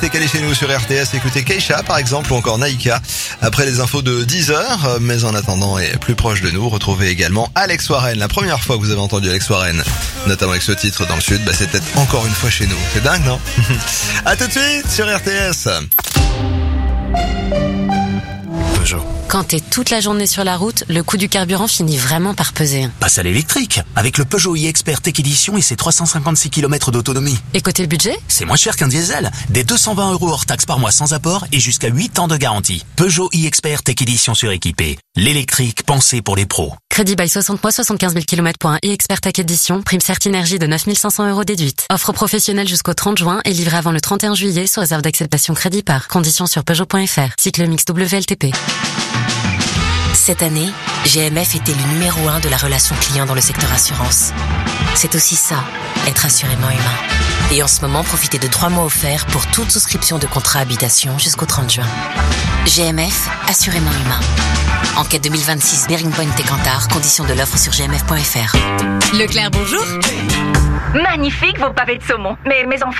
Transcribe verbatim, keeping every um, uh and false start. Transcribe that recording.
T'es calé chez nous sur R T S, écoutez Keisha par exemple ou encore Naïka après les infos de dix heures, mais en attendant et plus proche de nous, retrouvez également Alex Warren. La première fois que vous avez entendu Alex Warren, notamment avec ce titre dans le sud, bah c'est peut-être encore une fois chez nous. C'est dingue, non? À tout de suite sur R T S. Peugeot. Quand t'es toute la journée sur la route, le coût du carburant finit vraiment par peser. Passe à l'électrique, avec le Peugeot e-Expert Tech Edition et ses trois cent cinquante-six kilomètres d'autonomie. Et côté budget? C'est moins cher qu'un diesel. Des deux cent vingt euros hors taxe par mois sans apport et jusqu'à huit ans de garantie. Peugeot e-Expert Tech Edition suréquipé. L'électrique pensé pour les pros. Crédit bail soixante mois, soixante-quinze mille kilomètres pour un e-Expert Tech Edition. Prime Certinergie de neuf mille cinq cents euros déduite. Offre professionnelle jusqu'au trente juin et livrée avant le trente et un juillet sous réserve d'acceptation crédit par. Conditions sur Peugeot point F R. Cycle mix W L T P. Cette année, G M F était le numéro un de la relation client dans le secteur assurance. C'est aussi ça, être assurément humain. Et en ce moment, profitez de trois mois offerts pour toute souscription de contrat habitation jusqu'au trente juin. G M F, assurément humain. Enquête deux mille vingt-six, Bearing Point et Cantar, conditions de l'offre sur g m f point f r. Leclerc, bonjour. Magnifique vos pavés de saumon. Mais mes enfants